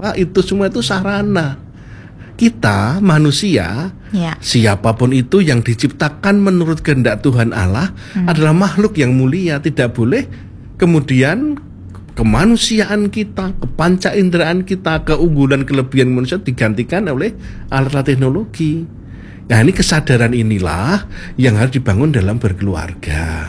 bahwa itu semua itu sarana. Kita manusia, siapapun itu yang diciptakan menurut kehendak Tuhan Allah adalah makhluk yang mulia. Tidak boleh kemudian kemanusiaan kita, kepancainderaan kita, keunggulan kelebihan manusia digantikan oleh alat teknologi. Nah, ini kesadaran inilah yang harus dibangun dalam berkeluarga.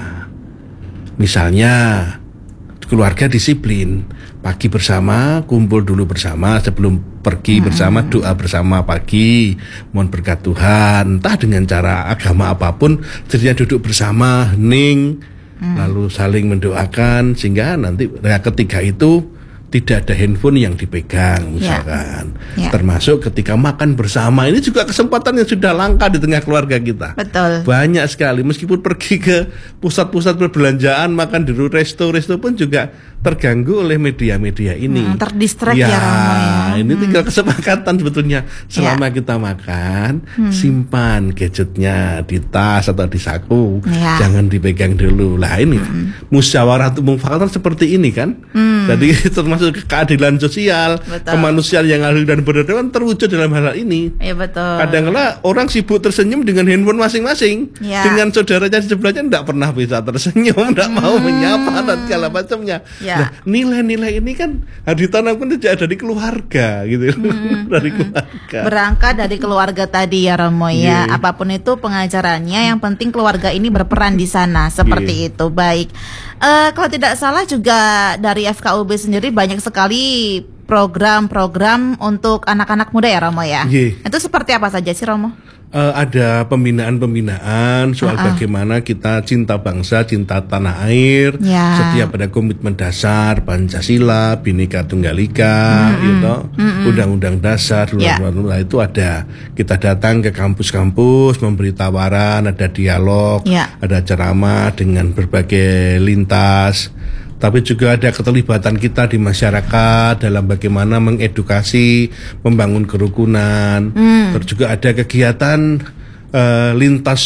Misalnya keluarga disiplin, pagi bersama, kumpul dulu bersama sebelum pergi bersama, doa bersama pagi, mohon berkat Tuhan, entah dengan cara agama apapun, jadinya duduk bersama, hening, lalu saling mendoakan, sehingga nanti ketiga itu tidak ada handphone yang dipegang misalkan. Termasuk ketika makan bersama, ini juga kesempatan yang sudah langka di tengah keluarga kita. Betul. Banyak sekali, meskipun pergi ke pusat-pusat perbelanjaan, makan di resto-resto pun juga terganggu oleh media-media ini. Terdistract ya Romo ya. Ini tinggal kesepakatan sebetulnya. Selama kita makan, simpan gadgetnya di tas atau di saku, jangan dipegang dulu. Lah ini musyawarah mufakat seperti ini kan. Jadi termasuk keadilan sosial, kemanusiaan yang adil dan beradab kan terwujud dalam hal ini. Iya betul. Kadang-kadang orang sibuk tersenyum dengan handphone masing-masing, dengan saudaranya di sebelahnya tidak pernah bisa tersenyum, tidak mau menyapa dan segala macamnya. Nah, nilai-nilai ini kan harus ditanamkan sejak dari keluarga gitu. Dari keluarga. Berangkat dari keluarga tadi ya Romo ya. Apapun itu pengajarannya, yang penting keluarga ini berperan di sana. Seperti itu. Baik. Kalau tidak salah juga dari FKUB sendiri banyak sekali program-program untuk anak-anak muda ya Romo ya. Itu seperti apa saja sih Romo? Ada pembinaan-pembinaan soal bagaimana kita cinta bangsa, cinta tanah air, setia pada komitmen dasar Pancasila, Bhinneka Tunggal Ika, Undang-Undang Dasar, itu ada. Kita datang ke kampus-kampus, memberi tawaran, ada dialog, ada ceramah dengan berbagai lintas. Tapi juga ada keterlibatan kita di masyarakat dalam bagaimana mengedukasi, membangun kerukunan. Terus juga ada kegiatan lintas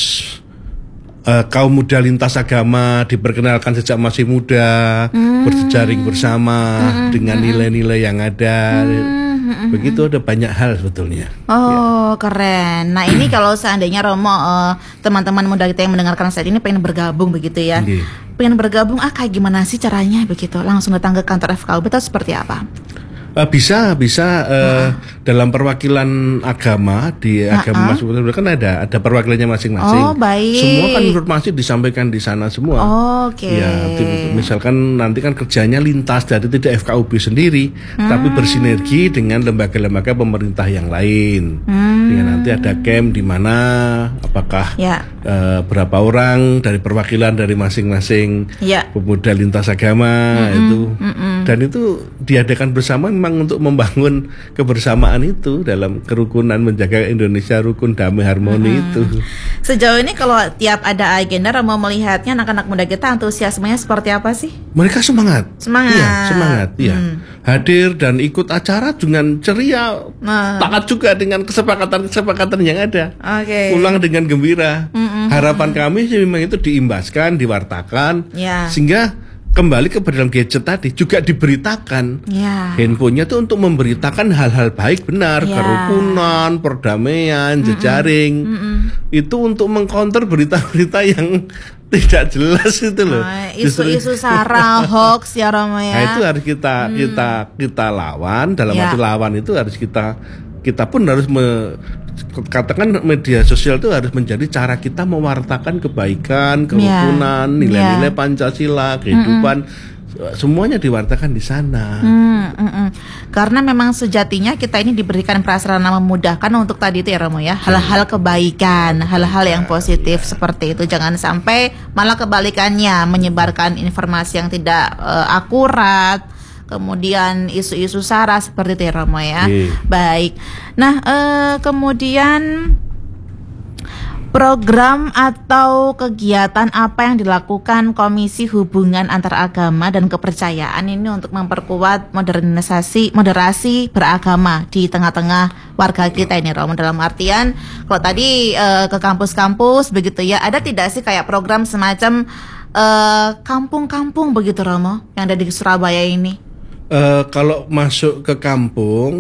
kaum muda, lintas agama, diperkenalkan sejak masih muda, berjejaring bersama dengan nilai-nilai yang ada. Begitu, ada banyak hal sebetulnya. Keren. Nah ini kalau seandainya Romo, teman-teman muda kita yang mendengarkan saat ini pengen bergabung begitu ya, pengen bergabung, kayak gimana sih caranya begitu? Langsung datang ke kantor FKUB atau seperti apa? Bisa dalam perwakilan agama di agama masing-masing kan ada perwakilannya masing-masing. Baik. Semua kan informasi disampaikan di sana semua. Ya, misalkan nanti kan kerjanya lintas dari tidak FKUB sendiri, tapi bersinergi dengan lembaga-lembaga pemerintah yang lain. Nanti ada camp di mana, apakah berapa orang dari perwakilan dari masing-masing pemuda lintas agama itu, dan itu diadakan bersama memang untuk membangun kebersamaan itu dalam kerukunan, menjaga Indonesia rukun, damai, harmoni itu. Sejauh ini kalau tiap ada agenda Romo melihatnya anak-anak muda kita antusiasmenya seperti apa sih? Mereka semangat. Iya, semangat. Hadir dan ikut acara dengan ceria, taat juga dengan kesepakatan yang ada. Pulang dengan gembira. Harapan kami sih memang itu diimbaskan, diwartakan, sehingga kembali ke dalam gadget tadi juga diberitakan. Handphonenya itu untuk memberitakan hal-hal baik benar, kerukunan, perdamaian, jejaring. Itu untuk mengcounter berita-berita yang tidak jelas itu loh. Isu-isu sara, hoax ya Romo ya. Nah, itu harus kita lawan. Dalam arti lawan itu harus kita pun harus katakan media sosial itu harus menjadi cara kita mewartakan kebaikan, kerukunan, nilai-nilai Pancasila, kehidupan, semuanya diwartakan di sana. Karena memang sejatinya kita ini diberikan prasarana memudahkan untuk tadi itu ya Romo ya, hal-hal kebaikan, hal-hal yang positif seperti itu. Jangan sampai malah kebalikannya, menyebarkan informasi yang tidak akurat, kemudian isu-isu sara seperti itu ya Romo ya. Baik. Nah, kemudian program atau kegiatan apa yang dilakukan Komisi Hubungan Antaragama dan Kepercayaan ini untuk memperkuat moderasi beragama di tengah-tengah warga kita ini Romo? Dalam artian kalau tadi ke kampus-kampus begitu ya, ada tidak sih kayak program semacam kampung-kampung begitu Romo yang ada di Surabaya ini? Kalau masuk ke kampung